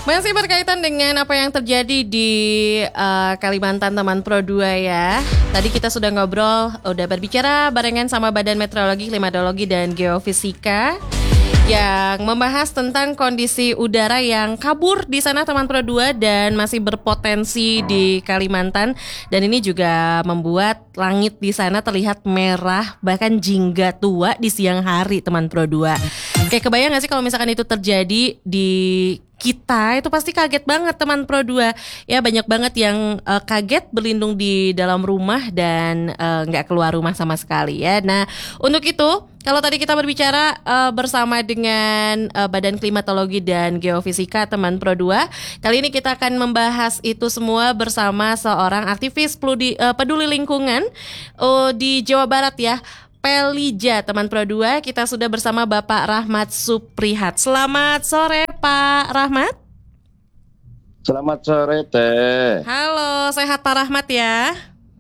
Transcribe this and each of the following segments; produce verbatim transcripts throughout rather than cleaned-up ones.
Masih berkaitan dengan apa yang terjadi di uh, Kalimantan teman Pro dua ya. Tadi kita sudah ngobrol, udah berbicara barengan sama Badan Meteorologi, Klimatologi dan Geofisika yang membahas tentang kondisi udara yang kabur di sana teman Pro dua dan masih berpotensi di Kalimantan, dan ini juga membuat langit di sana terlihat merah bahkan jingga tua di siang hari teman Pro dua. Kayak kebayang gak sih kalau misalkan itu terjadi di kita, itu pasti kaget banget teman Pro dua. Ya banyak banget yang uh, kaget berlindung di dalam rumah dan uh, gak keluar rumah sama sekali ya. Nah untuk itu kalau tadi kita berbicara uh, bersama dengan uh, Badan Klimatologi dan Geofisika teman Pro dua, kali ini kita akan membahas itu semua bersama seorang aktivis peduli, uh, peduli lingkungan uh, di Jawa Barat ya, Pelija teman Pro dua. Kita sudah bersama Bapak Rahmat Suprihat. Selamat sore Pak Rahmat. Selamat sore Teh. Halo, sehat Pak Rahmat ya?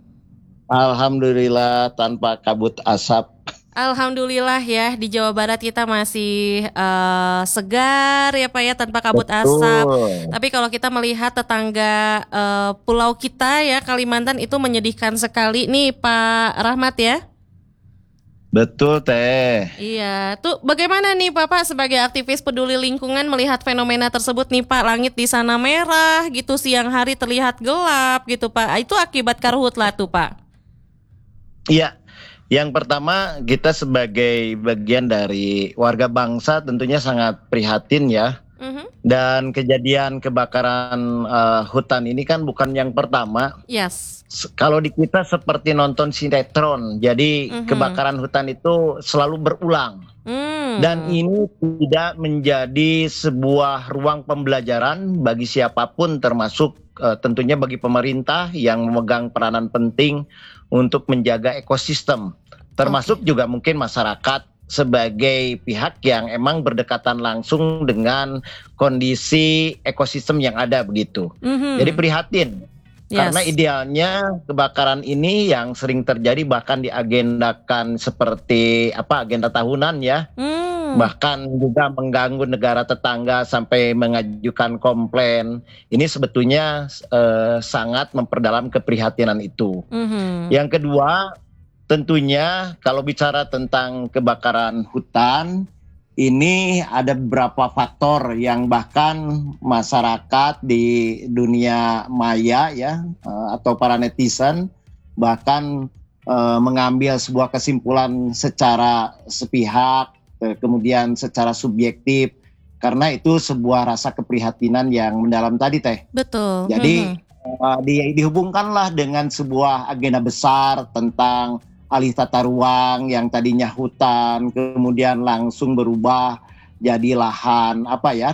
Alhamdulillah tanpa kabut asap. Alhamdulillah ya, di Jawa Barat kita masih uh, segar ya Pak ya, tanpa kabut Betul. asap. Tapi kalau kita melihat tetangga uh, pulau kita ya, Kalimantan, itu menyedihkan sekali nih Pak Rahmat ya. Betul Teh. Iya, tuh bagaimana nih Bapak sebagai aktivis peduli lingkungan melihat fenomena tersebut nih Pak, langit di sana merah gitu, siang hari terlihat gelap gitu Pak. Itu akibat karhutla tuh Pak. Iya, yang pertama kita sebagai bagian dari warga bangsa tentunya sangat prihatin ya. Mm-hmm. Dan kejadian kebakaran uh, hutan ini kan bukan yang pertama. Yes. Kalau di kita seperti nonton sinetron, jadi mm-hmm. kebakaran hutan itu selalu berulang. Mm. Dan ini tidak menjadi sebuah ruang pembelajaran bagi siapapun, termasuk uh, tentunya bagi pemerintah yang memegang peranan penting untuk menjaga ekosistem, termasuk okay. juga mungkin masyarakat sebagai pihak yang emang berdekatan langsung dengan kondisi ekosistem yang ada begitu. Mm-hmm. Jadi prihatin. Yes. Karena idealnya kebakaran ini yang sering terjadi bahkan diagendakan seperti apa agenda tahunan ya. Mm. Bahkan juga mengganggu negara tetangga sampai mengajukan komplain. Ini sebetulnya eh, sangat memperdalam keprihatinan itu. Mm-hmm. Yang kedua, tentunya kalau bicara tentang kebakaran hutan, ini ada beberapa faktor yang bahkan masyarakat di dunia maya ya, atau para netizen bahkan eh, mengambil sebuah kesimpulan secara sepihak, kemudian secara subjektif, karena itu sebuah rasa keprihatinan yang mendalam tadi Teh. Betul. Jadi hmm. uh, di, dihubungkanlah dengan sebuah agenda besar tentang alih tata ruang yang tadinya hutan kemudian langsung berubah jadi lahan apa ya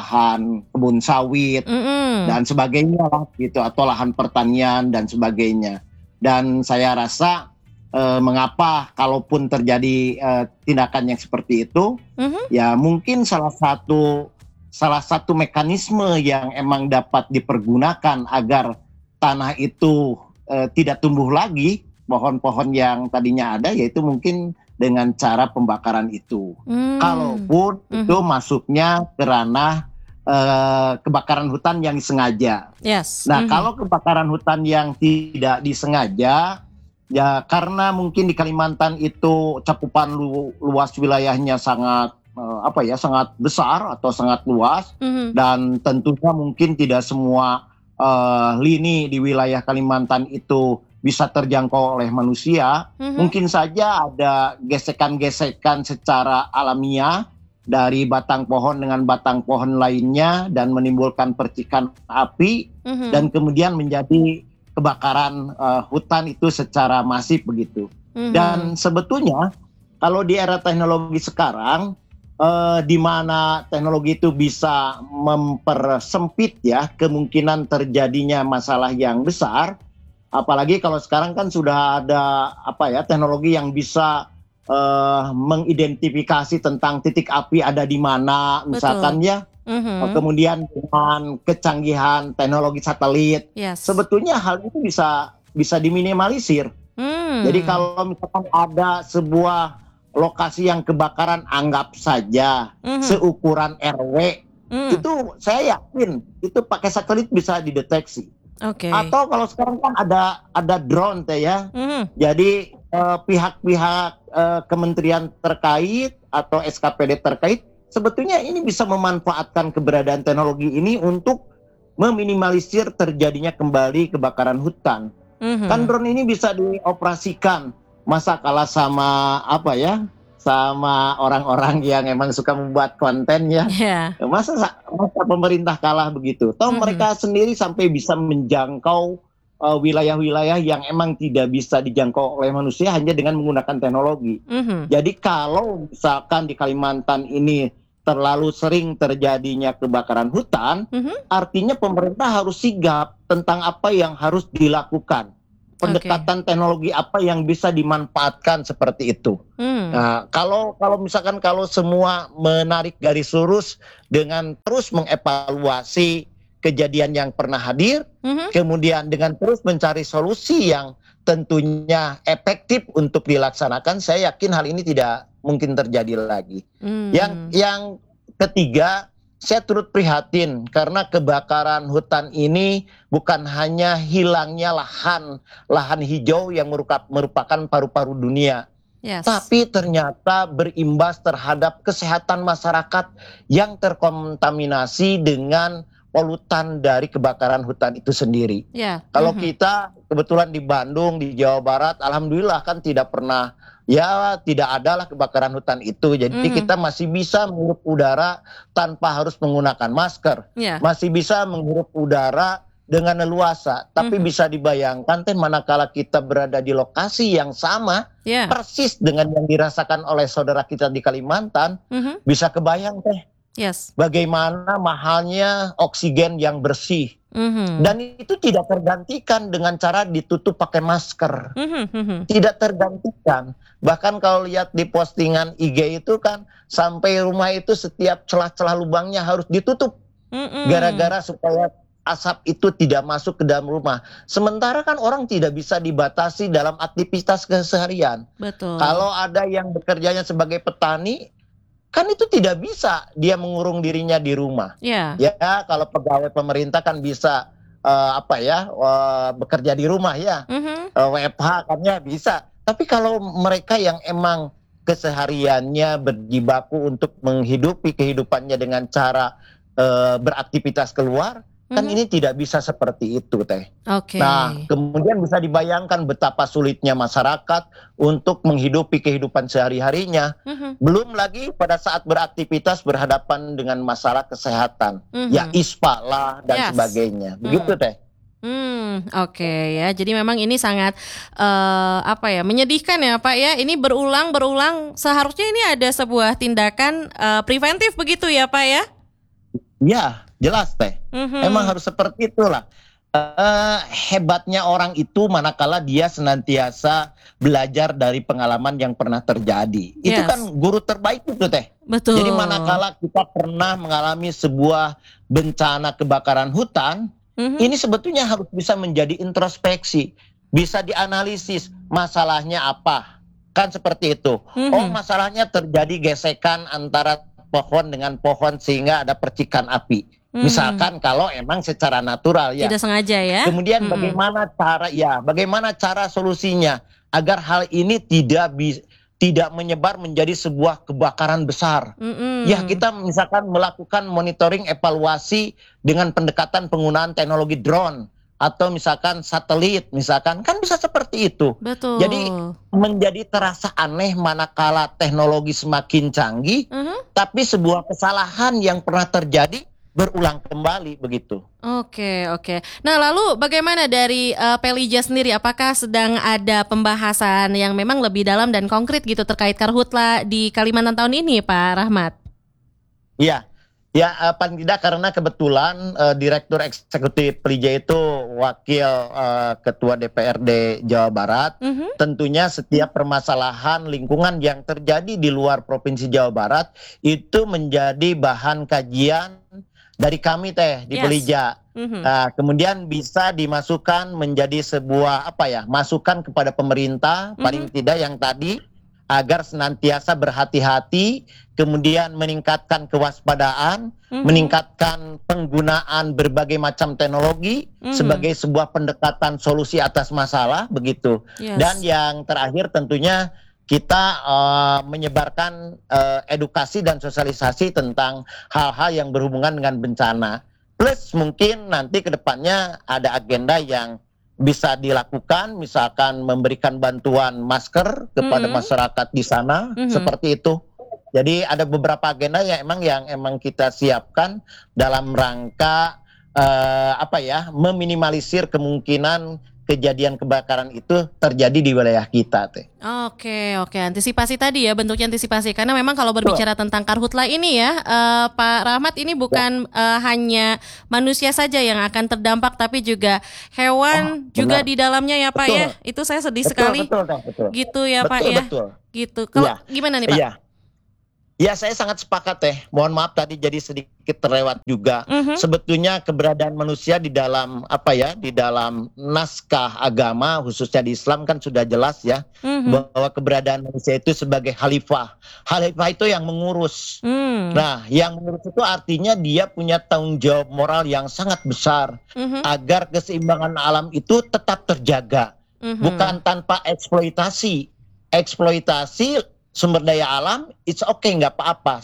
lahan kebun sawit mm-hmm. dan sebagainya lah gitu, atau lahan pertanian dan sebagainya. Dan saya rasa eh, mengapa kalaupun terjadi eh, tindakan yang seperti itu, mm-hmm. ya mungkin salah satu salah satu mekanisme yang emang dapat dipergunakan agar tanah itu eh, tidak tumbuh lagi pohon-pohon yang tadinya ada, yaitu mungkin dengan cara pembakaran itu. Hmm. Kalaupun hmm. itu masuknya ke ranah uh, kebakaran hutan yang disengaja. Yes. Nah, hmm. kalau kebakaran hutan yang tidak disengaja, ya karena mungkin di Kalimantan itu cakupan lu, luas wilayahnya sangat uh, apa ya, sangat besar atau sangat luas, hmm. dan tentunya mungkin tidak semua uh, lini di wilayah Kalimantan itu bisa terjangkau oleh manusia. Mm-hmm. Mungkin saja ada gesekan-gesekan secara alamiah dari batang pohon dengan batang pohon lainnya dan menimbulkan percikan api, mm-hmm. dan kemudian menjadi kebakaran uh, hutan itu secara masif begitu. Mm-hmm. Dan sebetulnya kalau di era teknologi sekarang uh, di mana teknologi itu bisa mempersempit ya kemungkinan terjadinya masalah yang besar. Apalagi kalau sekarang kan sudah ada apa ya teknologi yang bisa uh, mengidentifikasi tentang titik api ada di mana, misalkan ya. Mm-hmm. Kemudian dengan kecanggihan teknologi satelit, yes. sebetulnya hal itu bisa bisa diminimalisir. Mm. Jadi kalau misalkan ada sebuah lokasi yang kebakaran, anggap saja mm-hmm. seukuran R W Hmm. Itu saya yakin itu pakai satelit bisa dideteksi. Oke. Okay. Atau kalau sekarang kan ada ada drone teh ya. Hmm. Jadi eh, pihak-pihak eh, kementerian terkait atau S K P D terkait sebetulnya ini bisa memanfaatkan keberadaan teknologi ini untuk meminimalisir terjadinya kembali kebakaran hutan. Hmm. Kan drone ini bisa dioperasikan, masa kalah sama apa ya? Sama orang-orang yang emang suka membuat konten ya, yeah. masa masa pemerintah kalah begitu? Toh mm-hmm. mereka sendiri sampai bisa menjangkau uh, wilayah-wilayah yang emang tidak bisa dijangkau oleh manusia hanya dengan menggunakan teknologi. Mm-hmm. Jadi kalau misalkan di Kalimantan ini terlalu sering terjadinya kebakaran hutan, mm-hmm. artinya pemerintah harus sigap tentang apa yang harus dilakukan. Pendekatan okay. teknologi apa yang bisa dimanfaatkan seperti itu. Hmm. Nah, kalau kalau misalkan kalau semua menarik garis lurus dengan terus mengevaluasi kejadian yang pernah hadir, hmm. kemudian dengan terus mencari solusi yang tentunya efektif untuk dilaksanakan, saya yakin hal ini tidak mungkin terjadi lagi. Hmm. Yang yang ketiga, saya turut prihatin karena kebakaran hutan ini bukan hanya hilangnya lahan lahan hijau yang merupakan paru-paru dunia, yes. tapi ternyata berimbas terhadap kesehatan masyarakat yang terkontaminasi dengan polutan dari kebakaran hutan itu sendiri. Yeah. Kalau mm-hmm. kita kebetulan di Bandung, di Jawa Barat, alhamdulillah kan tidak pernah ya tidak adalah kebakaran hutan itu. Jadi mm-hmm. kita masih bisa menghirup udara tanpa harus menggunakan masker. Yeah. Masih bisa menghirup udara dengan leluasa. Tapi mm-hmm. bisa dibayangkan teh manakala kita berada di lokasi yang sama, yeah. persis dengan yang dirasakan oleh saudara kita di Kalimantan, mm-hmm. bisa kebayang teh. Yes. Bagaimana mahalnya oksigen yang bersih. Mm-hmm. Dan itu tidak tergantikan dengan cara ditutup pakai masker. Mm-hmm. Tidak tergantikan. Bahkan kalau lihat di postingan I G itu kan sampai rumah itu setiap celah-celah lubangnya harus ditutup. Mm-hmm. Gara-gara supaya asap itu tidak masuk ke dalam rumah. Sementara kan orang tidak bisa dibatasi dalam aktivitas keseharian. Betul. Kalau ada yang bekerjanya sebagai petani, kan itu tidak bisa dia mengurung dirinya di rumah. Yeah. Ya, kalau pegawai pemerintah kan bisa uh, apa ya uh, bekerja di rumah ya, mm-hmm. uh, W F H kan ya bisa. Tapi kalau mereka yang emang kesehariannya berjibaku untuk menghidupi kehidupannya dengan cara uh, beraktivitas keluar, kan mm-hmm. ini tidak bisa seperti itu teh. Okay. Nah, kemudian bisa dibayangkan betapa sulitnya masyarakat untuk menghidupi kehidupan sehari-harinya. Mm-hmm. Belum lagi pada saat beraktivitas berhadapan dengan masalah kesehatan, mm-hmm. ya ispa lah dan yes. sebagainya. Begitu mm. teh. Hmm, oke okay, ya. Jadi memang ini sangat uh, apa ya, menyedihkan ya Pak ya. Ini berulang berulang. Seharusnya ini ada sebuah tindakan uh, preventif begitu ya Pak ya? Ya. Jelas teh, mm-hmm. emang harus seperti itulah. Uh, hebatnya orang itu manakala dia senantiasa belajar dari pengalaman yang pernah terjadi. Yes. Itu kan guru terbaik itu teh. Betul. Jadi manakala kita pernah mengalami sebuah bencana kebakaran hutan, mm-hmm. ini sebetulnya harus bisa menjadi introspeksi, bisa dianalisis masalahnya apa. Kan seperti itu. Mm-hmm. Oh, masalahnya terjadi gesekan antara pohon dengan pohon sehingga ada percikan api. Hmm. Misalkan kalau emang secara natural ya. Tidak sengaja ya. Kemudian hmm. bagaimana cara ya, bagaimana cara solusinya agar hal ini tidak bi- tidak menyebar menjadi sebuah kebakaran besar. Hmm. Ya, kita misalkan melakukan monitoring evaluasi dengan pendekatan penggunaan teknologi drone atau misalkan satelit, misalkan kan bisa seperti itu. Betul. Jadi menjadi terasa aneh manakala teknologi semakin canggih, uh-huh. tapi sebuah kesalahan yang pernah terjadi berulang kembali begitu. Oke, oke. Nah, lalu bagaimana dari uh, Pelija sendiri? Apakah sedang ada pembahasan yang memang lebih dalam dan konkret gitu terkait karhutla di Kalimantan tahun ini, Pak Rahmat? Iya. Ya, uh, paling tidak karena kebetulan uh, Direktur Eksekutif Pelija itu wakil uh, Ketua D P R D Jawa Barat. Mm-hmm. Tentunya setiap permasalahan lingkungan yang terjadi di luar Provinsi Jawa Barat itu menjadi bahan kajian dari kami teh di yes. Pelija. Mm-hmm. Nah, kemudian bisa dimasukkan menjadi sebuah apa ya, masukan kepada pemerintah, mm-hmm. paling tidak yang tadi agar senantiasa berhati-hati, kemudian meningkatkan kewaspadaan, mm-hmm. meningkatkan penggunaan berbagai macam teknologi mm-hmm. sebagai sebuah pendekatan solusi atas masalah, begitu. Yes. Dan yang terakhir tentunya kita uh, menyebarkan uh, edukasi dan sosialisasi tentang hal-hal yang berhubungan dengan bencana. Plus mungkin nanti ke depannya ada agenda yang bisa dilakukan, misalkan memberikan bantuan masker kepada mm-hmm. masyarakat di sana, mm-hmm. seperti itu. Jadi ada beberapa agenda yang emang yang emang kita siapkan dalam rangka uh, apa ya, meminimalisir kemungkinan kejadian kebakaran itu terjadi di wilayah kita, teh. Oke, oke, antisipasi tadi ya, bentuknya antisipasi. Karena memang kalau berbicara Betul. tentang karhutla ini ya, uh, Pak Rahmat, ini bukan ya. uh, hanya manusia saja yang akan terdampak, tapi juga hewan oh, juga di dalamnya ya, Pak. Betul. Ya. Itu saya sedih betul, sekali. Betul, betul, betul. Gitu ya, betul, Pak ya. Betul. Gitu. Kalau ya. gimana nih, Pak? Iya. Ya, saya sangat sepakat, teh. Mohon maaf tadi jadi sedikit terlewat juga. Mm-hmm. Sebetulnya keberadaan manusia di dalam apa ya, di dalam naskah agama, khususnya di Islam kan sudah jelas ya, mm-hmm. bahwa keberadaan manusia itu sebagai khalifah. Khalifah itu yang mengurus. Mm. Nah, yang mengurus itu artinya dia punya tanggung jawab moral yang sangat besar mm-hmm. agar keseimbangan alam itu tetap terjaga, mm-hmm. bukan tanpa eksploitasi. Eksploitasi sumber daya alam, it's okay, nggak apa-apa.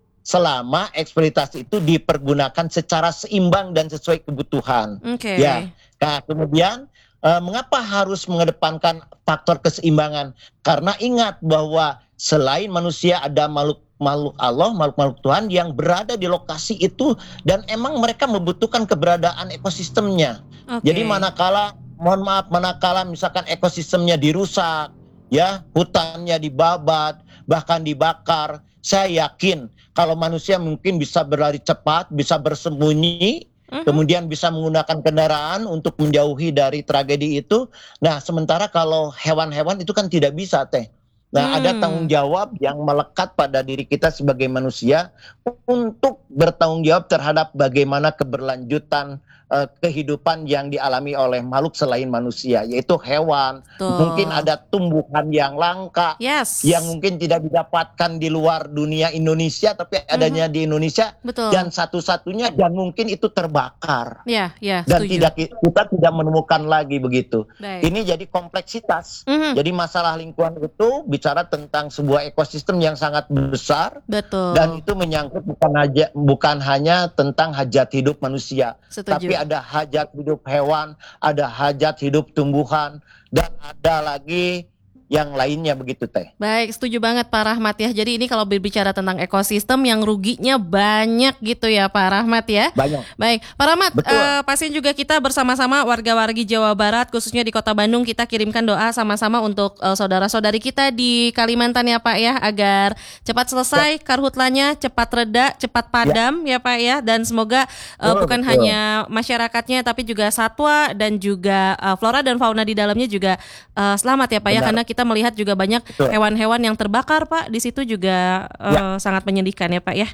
Selama eksploitasi itu dipergunakan secara seimbang dan sesuai kebutuhan. Okay. Ya. Nah, kemudian eh, mengapa harus mengedepankan faktor keseimbangan? Karena ingat bahwa selain manusia ada makhluk makhluk Allah, makhluk-makhluk Tuhan yang berada di lokasi itu dan emang mereka membutuhkan keberadaan ekosistemnya. Okay. Jadi manakala, mohon maaf, manakala misalkan ekosistemnya dirusak, ya, hutannya dibabat, bahkan dibakar, saya yakin kalau manusia mungkin bisa berlari cepat, bisa bersembunyi, uh-huh. kemudian bisa menggunakan kendaraan untuk menjauhi dari tragedi itu. Nah, sementara kalau hewan-hewan itu kan tidak bisa, teh. Nah, hmm. ada tanggung jawab yang melekat pada diri kita sebagai manusia untuk bertanggung jawab terhadap bagaimana keberlanjutan uh, kehidupan yang dialami oleh makhluk selain manusia, yaitu hewan. Tuh. Mungkin ada tumbuhan yang langka, yes. yang mungkin tidak didapatkan di luar dunia Indonesia, tapi adanya mm-hmm. di Indonesia. Betul. Dan satu-satunya dan mungkin itu terbakar. Yeah, yeah, dan setuju. tidak kita tidak menemukan lagi begitu. Baik. Ini jadi kompleksitas. Mm-hmm. Jadi masalah lingkungan itu bicara tentang sebuah ekosistem yang sangat besar. Betul. Dan itu menyangkut bukan aja bukan hanya tentang hajat hidup manusia, Setuju. tapi ada hajat hidup hewan, ada hajat hidup tumbuhan, dan ada lagi yang lainnya begitu, teh. Baik, setuju banget Pak Rahmat ya. Jadi ini kalau berbicara tentang ekosistem yang ruginya banyak gitu ya Pak Rahmat ya. Banyak. Baik, Pak Rahmat, uh, pasien juga kita bersama-sama warga-wargi Jawa Barat khususnya di Kota Bandung, kita kirimkan doa sama-sama untuk uh, saudara-saudari kita di Kalimantan ya Pak ya, agar cepat selesai ya. Karhutlanya, cepat reda, cepat padam ya, ya Pak ya, dan semoga uh, oh, bukan betul. hanya masyarakatnya tapi juga satwa dan juga uh, flora dan fauna di dalamnya juga uh, selamat ya Pak. Benar. Ya, karena kita melihat juga banyak Betul. hewan-hewan yang terbakar Pak, di situ juga ya. uh, sangat menyedihkan ya Pak ya.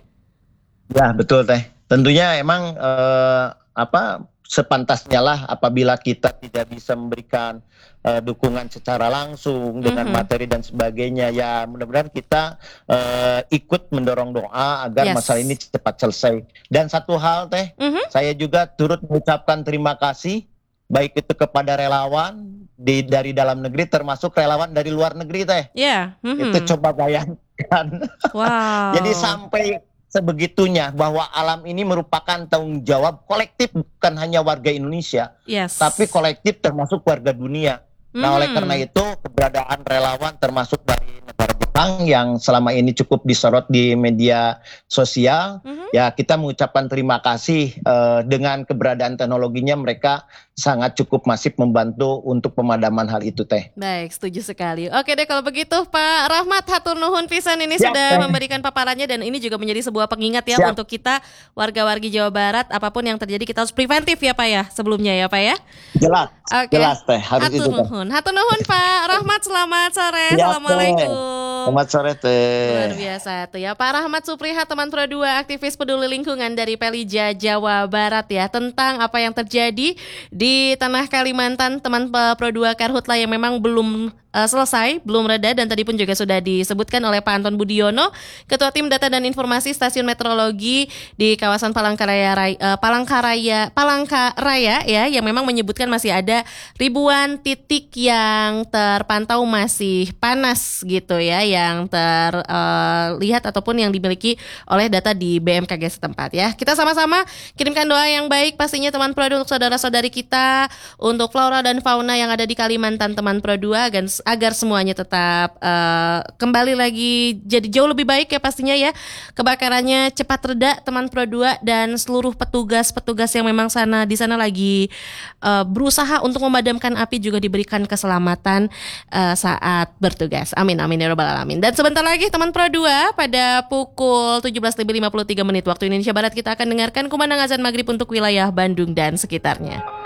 Ya betul teh. Tentunya emang uh, apa sepantasnya lah apabila kita tidak bisa memberikan uh, dukungan secara langsung dengan mm-hmm. materi dan sebagainya, ya mudah-mudahan kita uh, ikut mendorong doa agar yes. masalah ini cepat selesai. Dan satu hal teh, mm-hmm. saya juga turut mengucapkan terima kasih baik itu kepada relawan di dari dalam negeri termasuk relawan dari luar negeri teh. Iya. Yeah. Mm-hmm. Itu coba bayangkan. Wow. Jadi sampai sebegitunya bahwa alam ini merupakan tanggung jawab kolektif, bukan hanya warga Indonesia, yes. tapi kolektif termasuk warga dunia. Mm. Nah, oleh karena itu keberadaan relawan termasuk dari negara Jepang yang selama ini cukup disorot di media sosial, mm-hmm. ya kita mengucapkan terima kasih uh, dengan keberadaan teknologinya, mereka sangat cukup masif membantu untuk pemadaman hal itu teh. Baik, setuju sekali. Oke deh kalau begitu Pak Rahmat, hatur nuhun pisan ini ya, sudah teh. memberikan paparannya, dan ini juga menjadi sebuah pengingat ya Siap. untuk kita warga-wargi Jawa Barat, apapun yang terjadi kita harus preventif ya Pak ya sebelumnya ya Pak ya. Jelas. Oke. Jelas teh harus hatur itu. Nuhun. Hatur nuhun Pak Rahmat, selamat sore. Ya, Assalamualaikum. Teh. Selamat sore teh. Luar biasa tuh ya Pak Rahmat Suprihat, teman Pro dua, aktivis peduli lingkungan dari Pelija Jawa Barat ya, tentang apa yang terjadi di tanah Kalimantan, teman Pro dua Karhutla yang memang belum uh, selesai, belum reda, dan tadi pun juga sudah disebutkan oleh Pak Anton Budiono, Ketua Tim Data dan Informasi Stasiun Meteorologi di kawasan Palangkaraya, uh, Palangkaraya, Palangkaraya ya, yang memang menyebutkan masih ada ribuan titik yang terpantau masih panas gitu ya, yang terlihat uh, ataupun yang dimiliki oleh data di B M K G setempat ya. Kita sama-sama kirimkan doa yang baik pastinya teman Pro dua untuk saudara-saudari kita, untuk flora dan fauna yang ada di Kalimantan teman Pro dua, agar, agar semuanya tetap uh, kembali lagi jadi jauh lebih baik ya pastinya ya. Kebakarannya cepat reda teman Pro dua, dan seluruh petugas-petugas yang memang sana di sana lagi uh, berusaha untuk memadamkan api juga diberikan keselamatan uh, saat bertugas. Amin amin ya rabbal alamin. Dan sebentar lagi teman Pro dua pada pukul tujuh belas lebih lima puluh tiga menit waktu Indonesia Barat kita akan dengarkan kumandang azan maghrib untuk wilayah Bandung dan sekitarnya.